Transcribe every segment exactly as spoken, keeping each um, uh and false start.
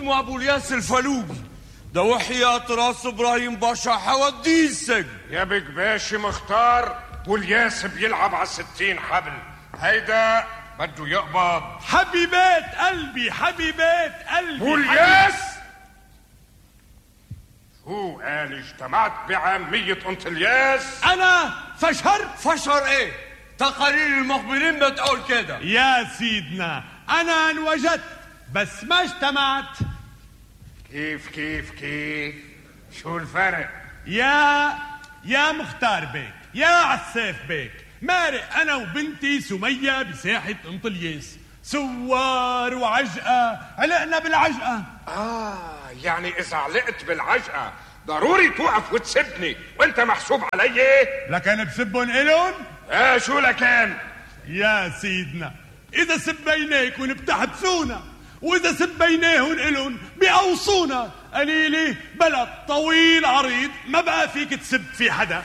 اسمه ابو الياس الفلوجي، ده وحياة راس ابراهيم باشا حوديه السجن. يا بيك باشا مختار، والياس بيلعب على الستين حبل، هيدا بده يقبض. حبيبات قلبي حبيبات قلبي والياس شو قال اجتمعت بعامية انت الياس؟ انا فشرت؟ فشر ايه؟ تقارير المخبرين بتقول كده. يا سيدنا انا انوجدت بس ما اجتمعت. كيف كيف كيف؟ شو الفرق؟ يا يا مختار بيك، يا عساف بيك، مارق انا وبنتي سمية بساحة انطلياس، سوار وعجقة، علقنا بالعجقة. اه يعني اذا علقت بالعجقة ضروري توقف وتسبني، وانت محسوب علي؟ لكن بسبن الون؟ اه شو لكان؟ يا سيدنا اذا سبيناكن بتحبسونا، واذا سبيناهن الون بيقوصونا. قليلي بلد طويل عريض ما بقى فيك تسب في حدا.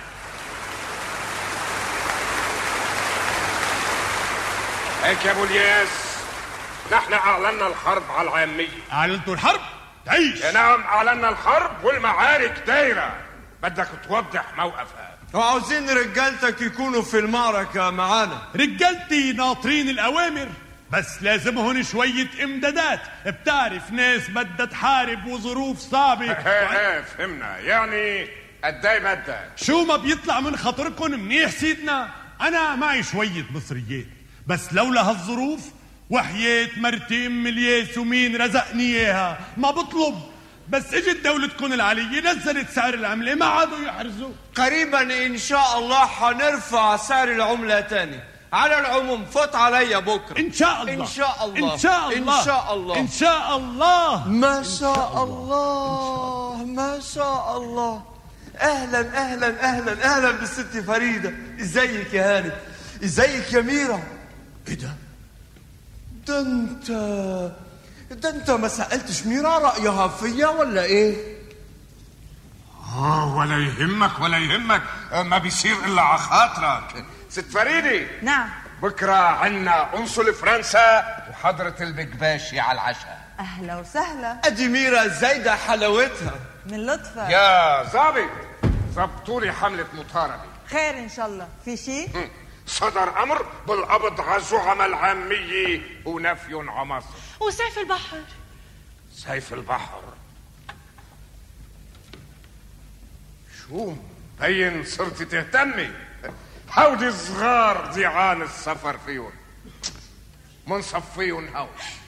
هيك يا ابو الياس، نحن اعلنا الحرب على العامية. اعلنتوا الحرب؟ تعيش. نعم اعلنا الحرب والمعارك دايرة، بدك توضح موقفها. وعاوزين رجالتك يكونوا في المعركة معانا. رجالتي ناطرين الاوامر، بس لازمهن شوية امدادات، بتعرف ناس بدها تحارب وظروف صعبة. ايه فهمنا، يعني قداي بدك؟ شو ما بيطلع من خاطركم منيح سيدنا. انا معي شوية مصريات، بس لولا هالظروف وحياة مرتي ام الياس ومين رزقني اياها ما بطلب، بس اجت دولتكم العلية نزلت سعر العملة ما عادوا يحرزوا. قريبا ان شاء الله حنرفع سعر العملة تاني. على العموم فوت عليا بكره ان شاء الله. ان شاء الله ان شاء الله ان شاء الله ان شاء الله ما شاء الله ما شاء الله. اهلا اهلا اهلا اهلا بالست فريدة. ازيك يا هاني؟ ازيك يا ميرا؟ ايه ده؟ ده انت ده انت ما سألتش ميرا رأيها فيا ولا ايه؟ اه ولا يهمك ولا يهمك، ما بيصير الا على خاطرك. ست فريدة. نعم. بكره عنا قنصل فرنسا وحضرة البكباشي على العشاء. اهلا وسهلا. ادي ميرا زايدة حلاوتها. من لطفك يا ظابط، ظبطوا لي حملة مطاردة. خير ان شاء الله. في شيء؟ صدر امر بالقبض على الزعماء العامية ونفي عن مصر. وسيف البحر؟ سيف البحر شو مبين صرتي تهتمي؟ هودي صغار ضيعان السفر فيهم، منصفيهم هوش.